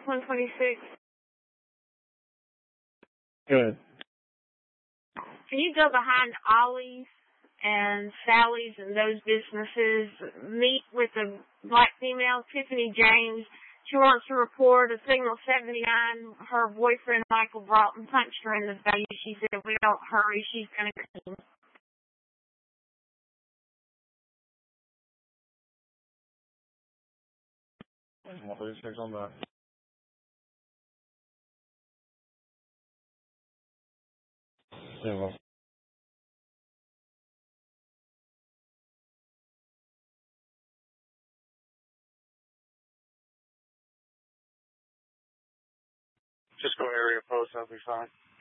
126. Good. Can you go behind Ollie's and Sally's and those businesses, meet with a black female, Tiffany James? She wants to report a Signal 79. Her boyfriend, Michael Broughton, punched her in the face. She said, "We don't hurry. She's going to come." On 36 on that. Yeah, well. Just go area post, that'll be fine.